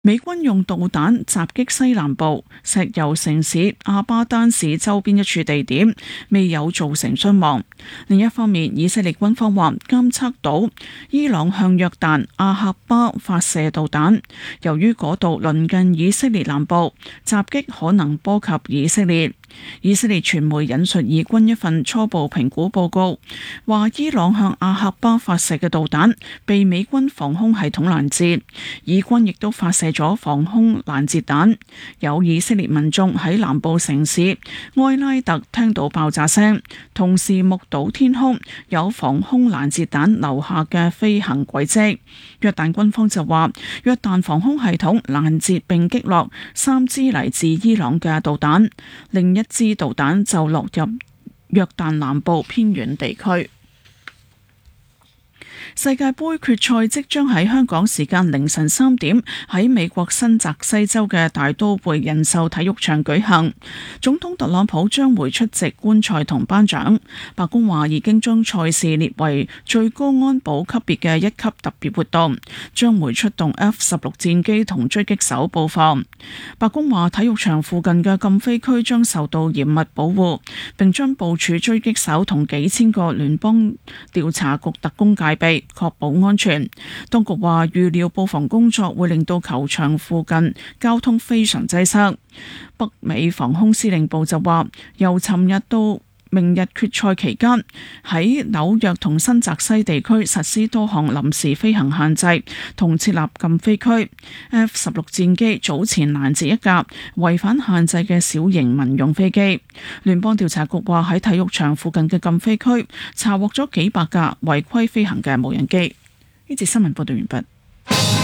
美軍用導彈襲擊西南部石油城市阿巴丹市周邊一處地點，未有造成傷亡。另一方面，以色列軍方話監測到伊朗向約旦阿克巴發射導彈，由於嗰度鄰近以色列南部，襲擊可能波及以色列。以色列傳媒引述以軍一份初步評估報告，話伊朗向阿克巴發射嘅導彈被美軍防空系統攔截，以軍亦都發射咗防空攔截彈。有以色列民眾喺南部城市埃拉特聽到爆炸聲，同時目睹天空有防空攔截彈留下嘅飛行軌跡。約旦軍方就話，約旦防空系統攔截並擊落3支嚟自伊朗嘅導彈，另一支導彈就落入約旦南部偏遠地區。世界盃決賽即將喺香港時間凌晨3點喺美國新澤西州嘅大都會人壽體育場舉行。總統特朗普將會出席觀賽同頒獎。白宮話已經將賽事列為最高安保級別嘅1級特別活動，將會出動 F-16戰機同狙擊手布防。白宮話體育場附近嘅禁飛區將受到嚴密保護，並將部署狙擊手同幾千個聯邦調查局特工戒備，確保安全。當局話預料布防工作會令到球場附近交通非常擠塞。北美防空司令部就話，由尋日到明日決賽期間，喺紐約同新澤西地區實施多項臨時飛行限制同設立禁飛區。F-16戰機早前攔截一架違反限制嘅小型民用飛機。聯邦調查局話喺體育場附近嘅禁飛區查獲咗幾百架違規飛行嘅無人機。呢節新聞報道完畢。